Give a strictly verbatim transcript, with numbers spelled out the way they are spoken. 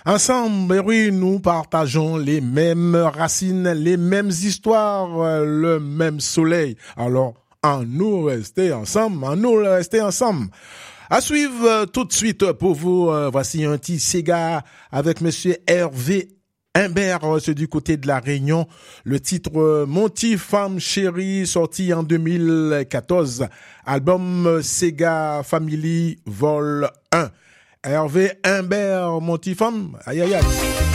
Ensemble, oui, nous partageons les mêmes racines, les mêmes histoires, le même soleil. Alors, en nous rester ensemble, en nous rester ensemble. À suivre euh, tout de suite pour vous, euh, voici un petit Sega avec monsieur Hervé Humbert, euh, c'est du côté de la Réunion. Le titre euh, Mon petit femme chérie, sorti en deux mille quatorze. Album euh, Sega Family Vol un. Hervé Humbert, mon petit femme, aïe aïe aïe.